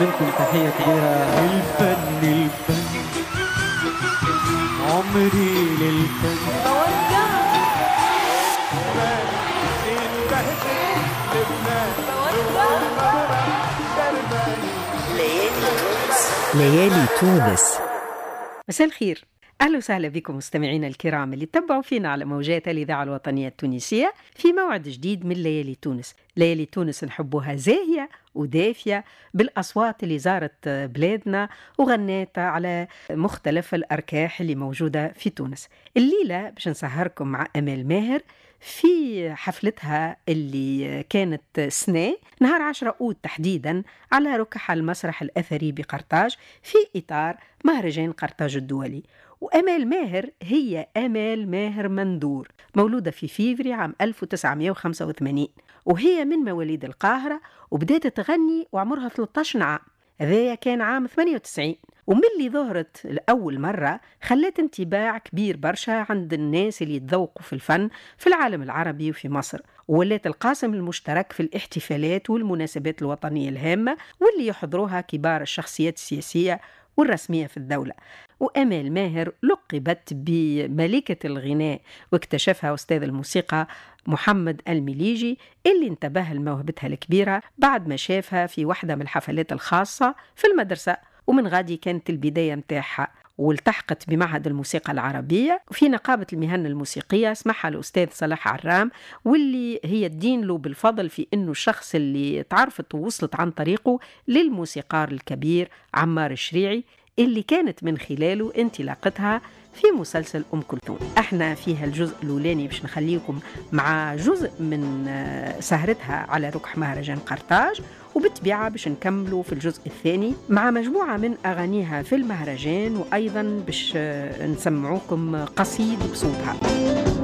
منكم تحية كبيرة. الفن عمري للفن. ليالي تونس. مساء الخير، أهلا وسهلا بكم مستمعينا الكرام اللي تتبعوا فينا على موجات الإذاعة الوطنية التونسية في موعد جديد من ليالي تونس. ليالي تونس نحبوها زاهية ودافية بالأصوات اللي زارت بلادنا وغنيت على مختلف الأركاح اللي موجودة في تونس. الليلة باش نسهركم مع أمال ماهر في حفلتها اللي كانت سنة نهار 10 أوت تحديدا على ركح المسرح الأثري بقرطاج في إطار مهرجان قرطاج الدولي. وأمال ماهر هي أمال ماهر مندور، مولودة في فيفري عام 1985، وهي من مواليد القاهرة، وبدأت تغني وعمرها 13 عام. هذا كان عام 98، ومن اللي ظهرت لأول مرة خلت انتباع كبير برشا عند الناس اللي يتذوقوا في الفن في العالم العربي وفي مصر، وولات القاسم المشترك في الاحتفالات والمناسبات الوطنية الهامة واللي يحضروها كبار الشخصيات السياسية والرسمية في الدولة. وأمال ماهر لقبت بملكة الغناء، واكتشفها أستاذ الموسيقى محمد المليجي اللي انتبه لموهبتها الكبيرة بعد ما شافها في واحدة من الحفلات الخاصة في المدرسة، ومن غادي كانت البداية متاعها. والتحقت بمعهد الموسيقى العربية وفي نقابة المهن الموسيقية اسمحها الأستاذ صلاح عرام، واللي هي الدين له بالفضل في أنه الشخص اللي تعرفت ووصلت عن طريقه للموسيقار الكبير عمار الشريعي اللي كانت من خلاله انطلاقتها في مسلسل أم كلثوم. احنا فيها الجزء الأولاني باش نخليكم مع جزء من سهرتها على ركح مهرجان قرطاج، وبالطبيعة باش نكملوا في الجزء الثاني مع مجموعة من أغانيها في المهرجان، وأيضا باش نسمعوكم قصيد بصوتها.